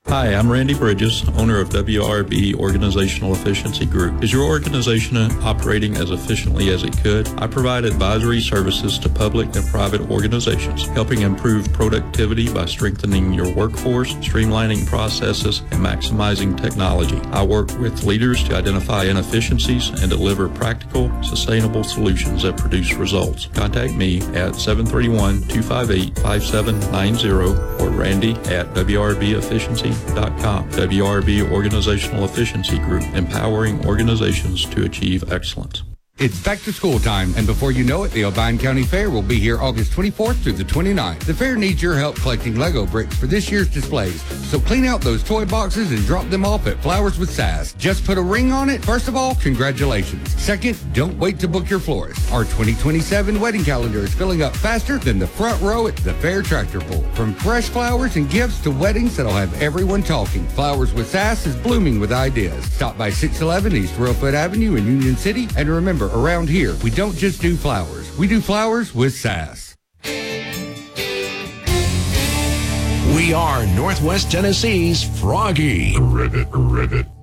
Hi, I'm Randy Bridges, owner of WRB Organizational Efficiency Group. Is your organization operating as efficiently as it could? I provide advisory services to public and private organizations, helping improve productivity by strengthening your workforce, streamlining processes, and maximizing technology. I work with leaders to identify inefficiencies and deliver practical, sustainable solutions that produce results. Contact me at 731-258-5790 or Randy at WRBEfficiency.com. WRB Organizational Efficiency Group, empowering organizations to achieve excellence. It's back to school time, and before you know it, the Albine County Fair will be here August 24th through the 29th. The fair needs your help collecting Lego bricks for this year's displays, so clean out those toy boxes and drop them off at Flowers with Sass. Just put a ring on it. First of all, congratulations. Second, don't wait to book your florist. Our 2027 wedding calendar is filling up faster than the front row at the Fair Tractor Pull. From fresh flowers and gifts to weddings that'll have everyone talking, Flowers with Sass is blooming with ideas. Stop by 611 East Royalfoot Avenue in Union City, and remember, around here, we don't just do flowers. We do flowers with sass. We are Northwest Tennessee's Froggy. Ribbit.